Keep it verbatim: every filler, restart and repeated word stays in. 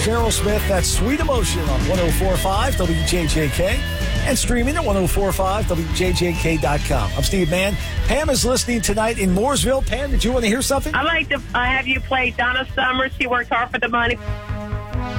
Here's Aerosmith. That's Sweet Emotion on one oh four point five W J J K and streaming at ten forty-five W J J K dot com. I'm Steve Mann. Pam is listening tonight in Mooresville. Pam, did you want to hear something? I'd like to uh, have you play Donna Summers. She worked hard for the money.